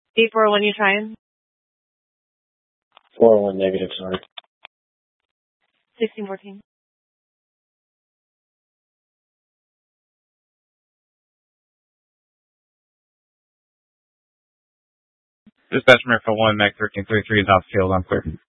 841, you trying? 401 negative, sorry. 1614. Dispatch America 1, MAC 1333 is off field. I'm clear.